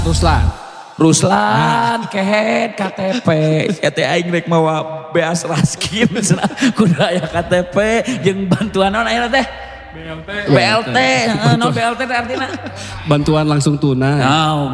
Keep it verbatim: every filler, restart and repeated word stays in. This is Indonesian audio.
Ruslan. Ruslan, kehead K T P, saya teh aing rek mawa beas raskin, kudu aya K T P, jeung bantuan naon aya teh? B L T. B L T, no B L T artinya? Bantuan langsung tunai. Oh,